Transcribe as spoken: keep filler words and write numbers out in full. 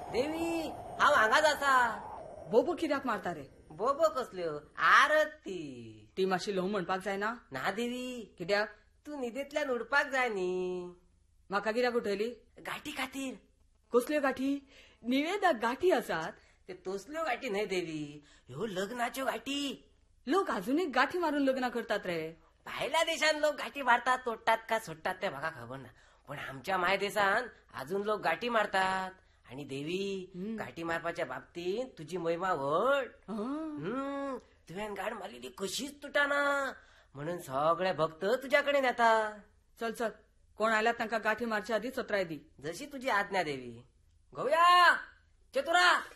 देवी हांव हांगाच आसा. बोबो कित्याक मारता रे? बोबो कसल्यो आरती. ती मातशी ल्हव म्हणपाक जायना? ना देवी, कित्याक? तू न्हिदेंतल्यान उठपाक जाय न्ही. म्हाका कित्याक उठयली? गाठी खातीर. कसल्यो गाठी? निवेदाक गाठी आसात? ते तसल्यो गाठी न्हय देवी, ह्यो लग्नाच्यो गाठी. लोक अजूनही गाठी मारून लग्न करतात रे. भायल्या देशान लोक गाठी मारतात, तोडतात का सोडतात ते म्हाका खबर ना, पण आमच्या माय देशान अजून लोक गाठी मारतात. आणि देवी, गाठी मारपाच्या बाबतीत तुझी महिमा व्हड. हम्म तुवें गाड मारलेली कशीच तुटाना, म्हणून सगळे भक्त तुझ्याकडे येतात. चल चल, कोण आल्यात तांका गाठी मारच्या आधी सत्राय दी. जशी तुझी आज्ञा देवी. गोव्या, चतुरा.